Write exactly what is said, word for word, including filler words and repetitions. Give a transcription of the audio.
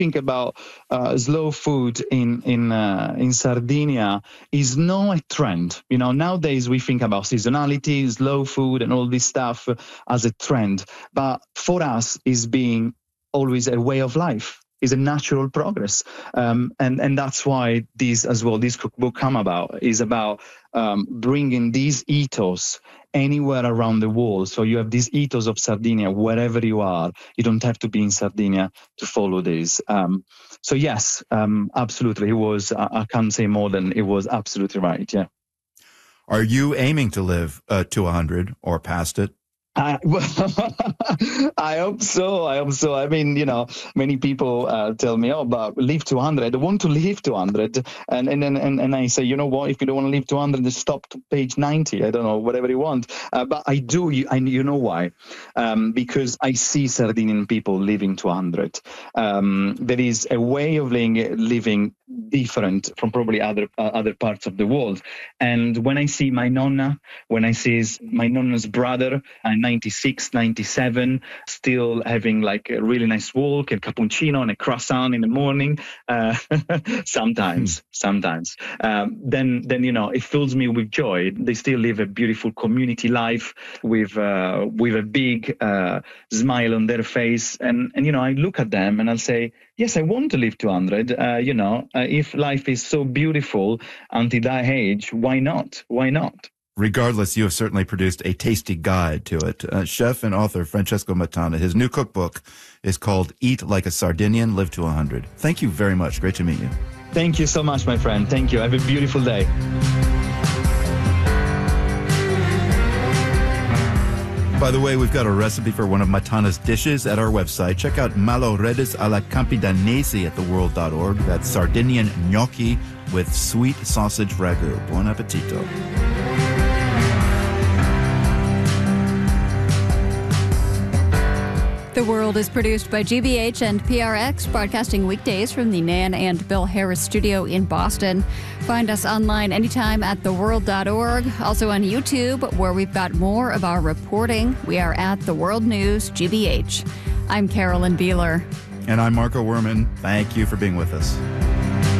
think about uh, slow food in in uh, in Sardinia, is not a trend. You know, nowadays we think about seasonality, slow food, and all this stuff as a trend. But for us, is being always a way of life. Is a natural progress, um, and and that's why this as well. This cookbook come about is about um, bringing these ethos anywhere around the world. So you have this ethos of Sardinia wherever you are. You don't have to be in Sardinia to follow this. Um, so yes, um, absolutely, it was. I, I can't say more than it was absolutely right. Yeah. Are you aiming to live uh, to one hundred or past it? I, I hope so. I hope so. I mean, you know, many people uh, tell me, "Oh, but live to one hundred." I want to live to one hundred, and and and and I say, you know what? If you don't want to live to one hundred, just stop to page ninety. I don't know, whatever you want. Uh, but I do. You, I, you know why? Um, because I see Sardinian people living to one hundred. Um, there is a way of living, living different from probably other uh, other parts of the world. And when I see my nonna, when I see my nonna's brother, and ninety-six, ninety-seven, still having like a really nice walk, a cappuccino and a croissant in the morning. Uh, sometimes, mm. sometimes. Um, then, then you know, it fills me with joy. They still live a beautiful community life with uh, with a big uh, smile on their face. And, and, you know, I look at them and I'll say, yes, I want to live to one hundred. Uh, you know, uh, if life is so beautiful until that age, why not? Why not? Regardless, you have certainly produced a tasty guide to it. Uh, chef and author Francesco Matana, his new cookbook is called Eat Like a Sardinian, Live to one hundred. Thank you very much. Great to meet you. Thank you so much, my friend. Thank you. Have a beautiful day. By the way, we've got a recipe for one of Matana's dishes at our website. Check out malo redes alla campidanese at the world dot org. That's Sardinian gnocchi with sweet sausage ragu. Buon appetito. The World is produced by G B H and P R X, broadcasting weekdays from the Nan and Bill Harris studio in Boston. Find us online anytime at the world dot org. Also on YouTube, where we've got more of our reporting. We are at The World News G B H. I'm Carolyn Beeler. And I'm Marco Werman. Thank you for being with us.